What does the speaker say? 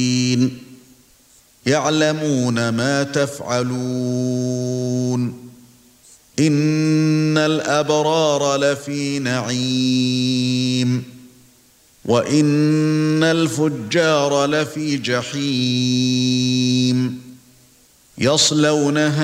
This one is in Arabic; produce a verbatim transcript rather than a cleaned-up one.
يعلمون ما تفعلون إن الأبرار لفي نعيم وإن الفجار لفي جحيم يصلونها